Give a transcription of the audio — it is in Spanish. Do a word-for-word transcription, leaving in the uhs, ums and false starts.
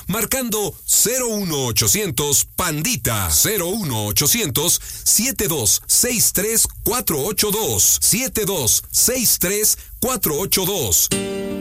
marcando cero uno ochocientos Pandita, cero uno ochocientos setenta y dos sesenta y tres cuatrocientos ochenta y dos, setenta y dos sesenta y tres cuatrocientos ochenta y dos.